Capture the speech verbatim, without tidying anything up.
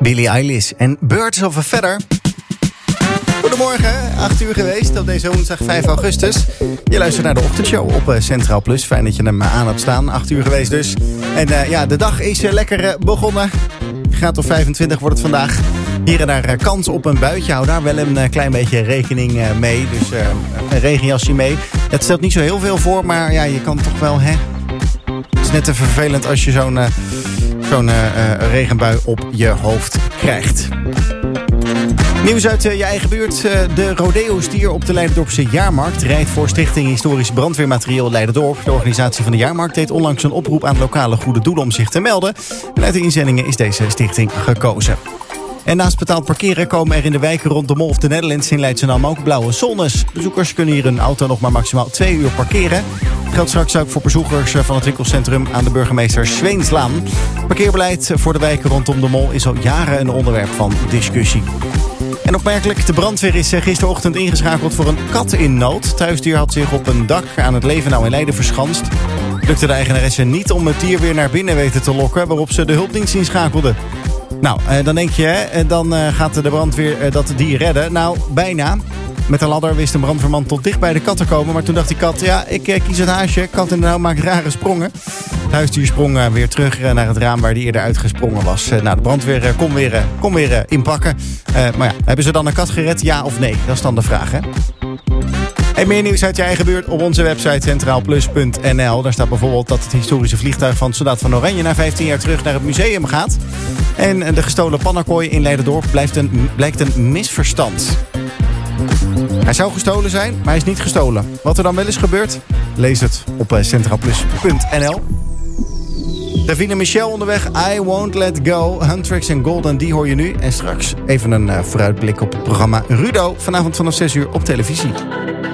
Billie Eilish en Birds of a Feather. Goedemorgen, acht uur geweest op deze woensdag vijf augustus. Je luistert naar de ochtendshow op Centraal Plus. Fijn dat je hem aan hebt staan, acht uur geweest dus. En uh, ja, de dag is uh, lekker uh, begonnen. Graad of vijfentwintig wordt het vandaag. Hier en daar uh, kans op een buitje. Hou daar wel een uh, klein beetje rekening uh, mee. Dus uh, een regenjasje mee. Het stelt niet zo heel veel voor, maar ja, je kan toch wel, hè. Het is net te vervelend als je zo'n, uh, zo'n uh, uh, regenbui op je hoofd krijgt. Nieuws uit uh, je eigen buurt. Uh, de rodeo-stier op de Leiderdorpse Jaarmarkt rijdt voor Stichting Historisch Brandweermaterieel Leiderdorp. De organisatie van de Jaarmarkt deed onlangs een oproep aan lokale goede doelen om zich te melden. En uit de inzendingen is deze stichting gekozen. En naast betaald parkeren komen er in de wijken rond de Mall of the Netherlands in Leidschendam ook blauwe zones. Bezoekers kunnen hier hun auto nog maar maximaal twee uur parkeren. Dat geldt straks ook voor bezoekers van het winkelcentrum aan de burgemeester Zweenslaan. Parkeerbeleid voor de wijken rondom de Mall is al jaren een onderwerp van discussie. En opmerkelijk, de brandweer is gisterochtend ingeschakeld voor een kat in nood. Het huisdier had zich op een dak aan het Levenau in Leiden verschanst. Lukte de eigenaresse niet om het dier weer naar binnen weten te lokken, waarop ze de hulpdienst inschakelde. Nou, dan denk je, hè, dan gaat de brandweer dat dier redden. Nou, bijna. Met een ladder wist een brandweerman tot dicht bij de kat te komen. Maar toen dacht die kat, ja, ik kies het haasje. Kat in de nauw maakt rare sprongen. Het huisdier sprong weer terug naar het raam waar die eerder uitgesprongen was. Nou, de brandweer kon weer, kon weer inpakken. Uh, maar ja, hebben ze dan een kat gered? Ja of nee? Dat is dan de vraag, hè? En meer nieuws uit je eigen buurt op onze website centraalplus punt n l. Daar staat bijvoorbeeld dat het historische vliegtuig van Soldaat van Oranje na vijftien jaar terug naar het museum gaat. En de gestolen pannenkooi in Leiderdorp blijft een, blijkt een misverstand. Hij zou gestolen zijn, maar hij is niet gestolen. Wat er dan wel is gebeurd? Lees het op centraalplus punt n l. Davine en Michel onderweg. I Won't Let Go. Huntrix en Golden, die hoor je nu. En straks even een uh, vooruitblik op het programma Rudo. Vanavond vanaf zes uur op televisie.